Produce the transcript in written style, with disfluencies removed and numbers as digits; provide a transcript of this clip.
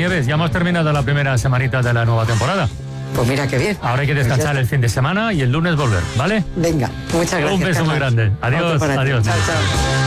Nieves, ya hemos terminado la primera semanita de la nueva temporada. Pues mira qué bien. Ahora hay que descansar el fin de semana y el lunes volver, ¿vale? Venga, muchas gracias. Un beso muy grande. Adiós, adiós. Chao, chao.